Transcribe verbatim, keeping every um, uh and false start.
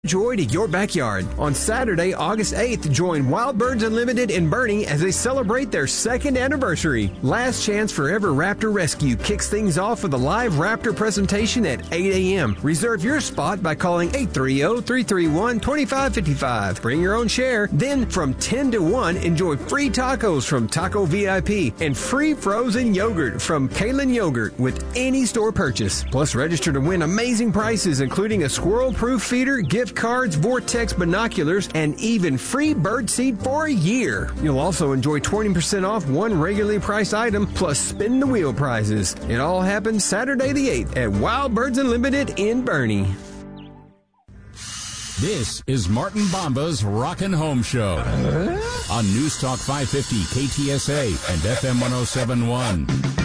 Joy to your backyard. On Saturday, August eighth, join Wild Birds Unlimited in Bernie as they celebrate their second anniversary. Last Chance Forever Raptor Rescue kicks things off with a live raptor presentation at eight a.m. Reserve your spot by calling eight three zero, three three one, two five five five. Bring your own share. Then from ten to one, enjoy free tacos from Taco V I P and free frozen yogurt from Kalen Yogurt with any store purchase. Plus, register to win amazing prizes, including a squirrel-proof feeder, gift cards, Vortex binoculars, and even free bird seed for a year. You'll also enjoy twenty percent off one regularly priced item plus spin the wheel prizes. It all happens Saturday the eighth at Wild Birds Unlimited in Bernie. This is Martin Bomba's Rockin' Home Show on News Talk five fifty K T S A and F M one oh seven point one.